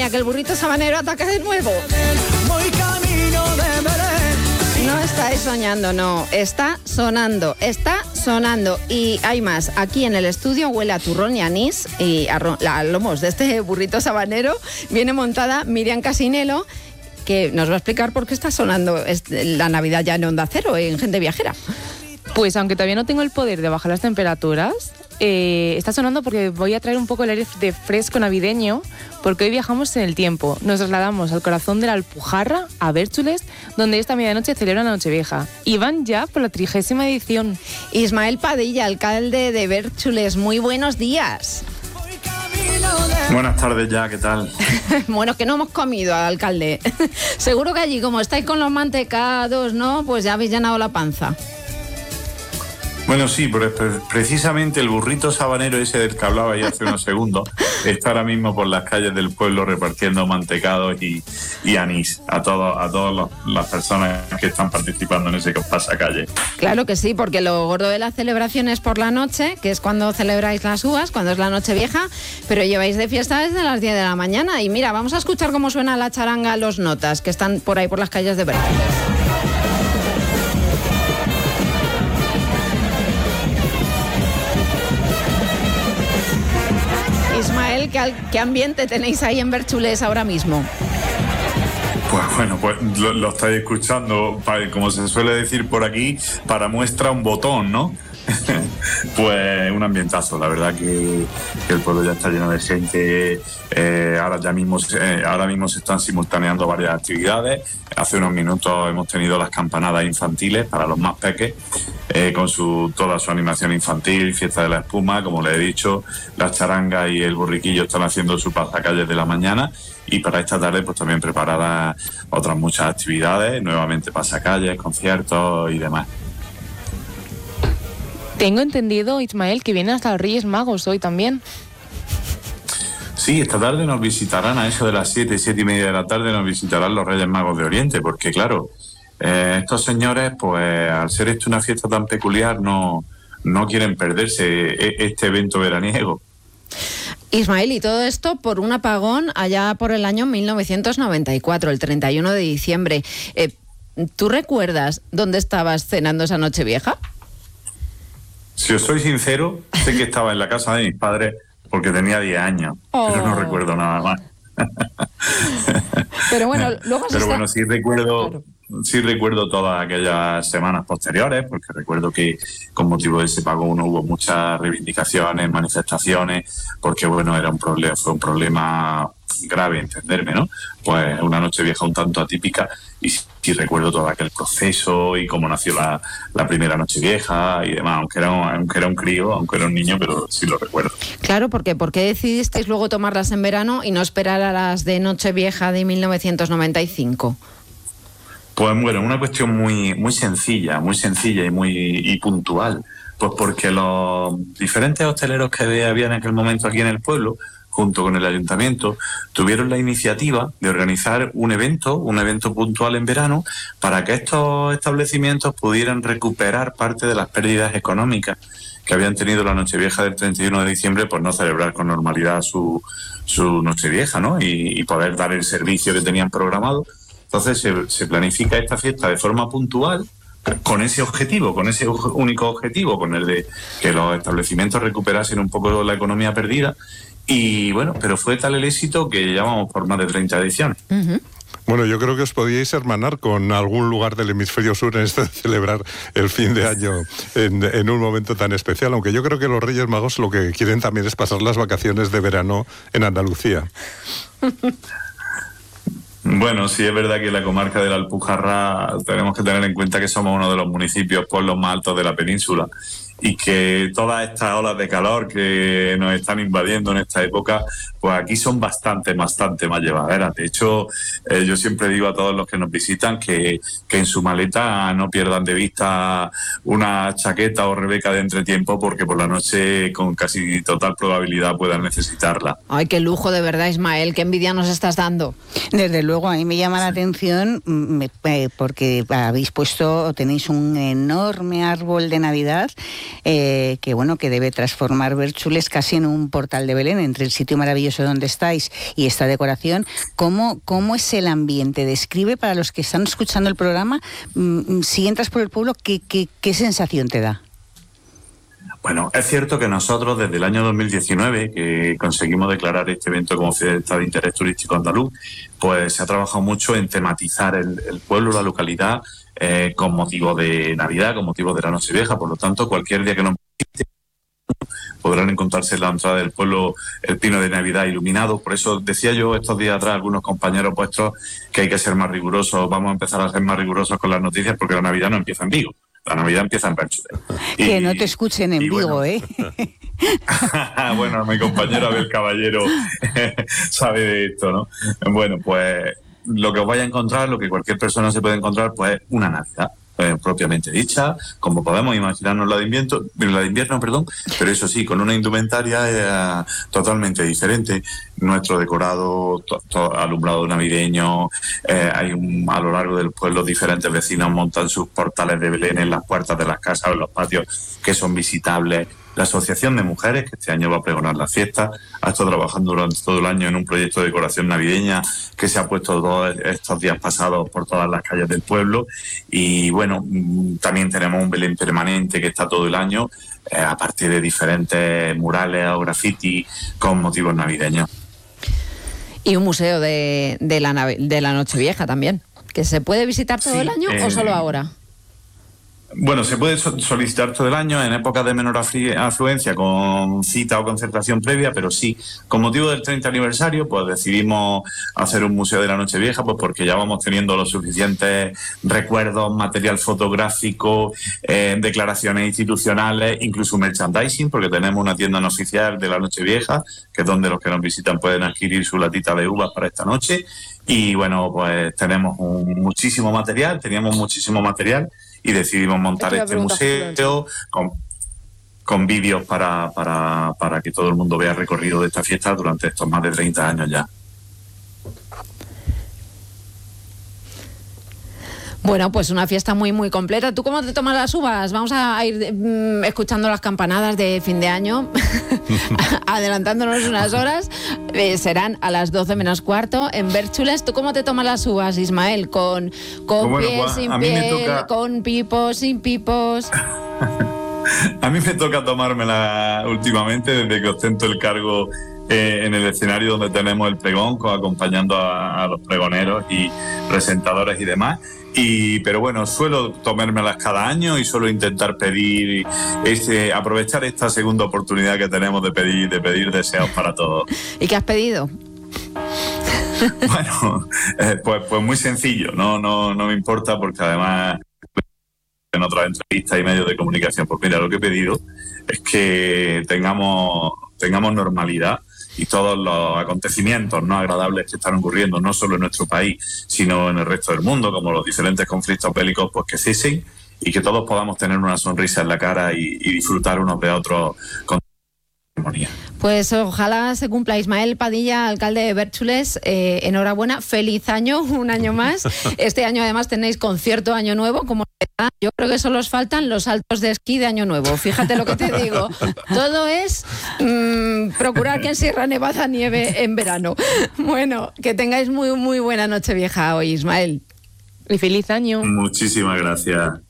mía, que el burrito sabanero ataca de nuevo. Voy camino de Belén. No estáis soñando, no, está sonando. Y hay más, aquí en el estudio huele a turrón y anís y a lomos de este burrito sabanero. Viene montada Miriam Casinelo, que nos va a explicar por qué está sonando la Navidad ya en Onda Cero, en Gente Viajera. Pues aunque todavía no tengo el poder de bajar las temperaturas, está sonando porque voy a traer un poco el aire de fresco navideño, porque hoy viajamos en el tiempo. Nos trasladamos al corazón de la Alpujarra, a Bérchules, donde esta medianoche celebran la Nochevieja. Y van ya por la 30ª edición. Ismael Padilla, alcalde de Bérchules, muy buenos días. Buenas tardes ya, ¿qué tal? Bueno, que no hemos comido, alcalde. Seguro que allí, como estáis con los mantecados, ¿no? Pues ya habéis llenado la panza. Bueno, sí, precisamente el burrito sabanero ese del que hablaba ya hace unos segundos está ahora mismo por las calles del pueblo repartiendo mantecados y anís a todas las personas que están participando en ese pasacalle. Claro que sí, porque lo gordo de la celebración es por la noche, que es cuando celebráis las uvas, cuando es la Nochevieja, pero lleváis de fiesta desde las 10 de la mañana. Y mira, vamos a escuchar cómo suena la charanga Los Notas, que están por ahí por las calles de Bérchules. Ismael, ¿qué ambiente tenéis ahí en Bérchules ahora mismo? Pues bueno, lo estáis escuchando, como se suele decir por aquí, para muestra un botón, ¿no? Pues un ambientazo, la verdad que el pueblo ya está lleno de gente. Ahora mismo se están simultaneando varias actividades. Hace unos minutos hemos tenido las campanadas infantiles para los más peques, con toda su animación infantil, fiesta de la espuma, como les he dicho. Las charangas y el borriquillo están haciendo su pasacalles de la mañana. Y para esta tarde pues también preparadas otras muchas actividades, nuevamente pasacalles, conciertos y demás. Tengo entendido, Ismael, que vienen hasta los Reyes Magos hoy también. Sí, esta tarde nos visitarán a eso de las 7:30 de la tarde, nos visitarán los Reyes Magos de Oriente, porque claro, estos señores, pues al ser esto una fiesta tan peculiar, no quieren perderse este evento veraniego. Ismael, y todo esto por un apagón allá por el año 1994, el 31 de diciembre. ¿Tú recuerdas dónde estabas cenando esa Nochevieja? Si os soy sincero, sé que estaba en la casa de mis padres porque tenía 10 años, pero no recuerdo nada más. Pero bueno, luego sí recuerdo... Claro. Sí recuerdo todas aquellas semanas posteriores, porque recuerdo que con motivo de ese pago no hubo muchas reivindicaciones, manifestaciones, porque bueno, fue un problema grave, entenderme, ¿no? Pues una Nochevieja un tanto atípica, y sí recuerdo todo aquel proceso y cómo nació la primera Nochevieja y demás, aunque era un crío, aunque era un niño, pero sí lo recuerdo. Claro, porque ¿por qué decidisteis luego tomarlas en verano y no esperar a las de Nochevieja de 1995? Pues bueno, una cuestión muy sencilla y puntual. Pues porque los diferentes hosteleros que había en aquel momento aquí en el pueblo, junto con el ayuntamiento, tuvieron la iniciativa de organizar un evento puntual en verano, para que estos establecimientos pudieran recuperar parte de las pérdidas económicas que habían tenido la Nochevieja del 31 de diciembre por no celebrar con normalidad su Nochevieja, ¿no? Y poder dar el servicio que tenían programado. Entonces se planifica esta fiesta de forma puntual, con ese único objetivo, con el de que los establecimientos recuperasen un poco la economía perdida. Y bueno, pero fue tal el éxito que llevamos por más de 30 ediciones. Uh-huh. Bueno, yo creo que os podíais hermanar con algún lugar del hemisferio sur en esto de celebrar el fin de año en un momento tan especial, aunque yo creo que los Reyes Magos lo que quieren también es pasar las vacaciones de verano en Andalucía. Bueno, sí es verdad que la comarca de la Alpujarra tenemos que tener en cuenta que somos uno de los municipios pueblos más altos de la península, y que todas estas olas de calor que nos están invadiendo en esta época, pues aquí son bastante más llevaderas. De hecho, yo siempre digo a todos los que nos visitan que en su maleta no pierdan de vista una chaqueta o rebeca de entretiempo, porque por la noche con casi total probabilidad puedan necesitarla. Ay, qué lujo, de verdad, Ismael, qué envidia nos estás dando. Desde luego, a mí me llama la atención porque tenéis un enorme árbol de Navidad que debe transformar Bérchules casi en un portal de Belén, entre el sitio maravilloso donde estáis y esta decoración. ¿Cómo es el ambiente? Describe para los que están escuchando el programa, si entras por el pueblo, ¿qué sensación te da? Bueno, es cierto que nosotros desde el año 2019, que conseguimos declarar este evento como fiesta de interés turístico andaluz, pues se ha trabajado mucho en tematizar el pueblo, la localidad, con motivo de Navidad, con motivo de la Nochevieja. Por lo tanto, cualquier día que nos visite podrán encontrarse en la entrada del pueblo el pino de Navidad iluminado. Por eso decía yo estos días atrás a algunos compañeros vuestros que hay que ser más rigurosos, vamos a empezar a ser más rigurosos con las noticias, porque la Navidad no empieza en Vigo. La Navidad empieza en Bérchules. Que no te escuchen en Vigo, bueno, ¿eh? Bueno, mi compañero Abel Caballero sabe de esto, ¿no? Bueno, pues lo que os vais a encontrar, lo que cualquier persona se puede encontrar, pues una Navidad propiamente dicha, como podemos imaginarnos la de invierno, pero eso sí, con una indumentaria totalmente diferente. Nuestro decorado, alumbrado navideño, hay a lo largo del pueblo diferentes vecinos montan sus portales de Belén en las puertas de las casas o en los patios que son visitables. La Asociación de Mujeres, que este año va a pregonar la fiesta, ha estado trabajando durante todo el año en un proyecto de decoración navideña que se ha puesto todos estos días pasados por todas las calles del pueblo. Y bueno, también tenemos un Belén permanente que está todo el año, a partir de diferentes murales o graffiti con motivos navideños. Y un museo de la Nochevieja también, que se puede visitar todo el año o solo ahora. Bueno, se puede solicitar todo el año en épocas de menor afluencia con cita o concertación previa, pero sí, con motivo del 30 aniversario, pues decidimos hacer un museo de la Nochevieja, pues porque ya vamos teniendo los suficientes recuerdos, material fotográfico, declaraciones institucionales, incluso merchandising, porque tenemos una tienda no oficial de la Nochevieja, que es donde los que nos visitan pueden adquirir su latita de uvas para esta noche. Y bueno, pues teníamos muchísimo material y decidimos montar este museo con vídeos para que todo el mundo vea el recorrido de esta fiesta durante estos más de 30 años ya. Bueno, pues una fiesta muy, muy completa. ¿Tú cómo te tomas las uvas? Vamos a ir escuchando las campanadas de fin de año, adelantándonos unas horas. Serán a las 12 menos cuarto en Bérchules. ¿Tú cómo te tomas las uvas, Ismael? ¿Con piel, sin piel, con pipos, sin pipos? A mí me toca tomármela últimamente desde que ostento el cargo en el escenario donde tenemos el pregón, acompañando a los pregoneros y presentadores y demás. Pero bueno, suelo tomármelas cada año y suelo intentar aprovechar esta segunda oportunidad que tenemos de pedir deseos para todos. ¿Y qué has pedido? Bueno, pues muy sencillo, no me importa, porque además en otras entrevistas y medios de comunicación, pues mira, lo que he pedido es que tengamos normalidad y todos los acontecimientos no agradables que están ocurriendo, no solo en nuestro país, sino en el resto del mundo, como los diferentes conflictos bélicos, pues que cesen y que todos podamos tener una sonrisa en la cara y disfrutar unos de otros con armonía. Pues ojalá se cumpla. Ismael Padilla, alcalde de Bérchules, enhorabuena, feliz año, un año más. Este año además tenéis concierto Año Nuevo, como yo creo que solo os faltan los saltos de esquí de Año Nuevo. Fíjate lo que te digo. Todo es procurar que en Sierra Nevada nieve en verano. Bueno, que tengáis muy, muy buena Nochevieja hoy, Ismael. Y feliz año. Muchísimas gracias.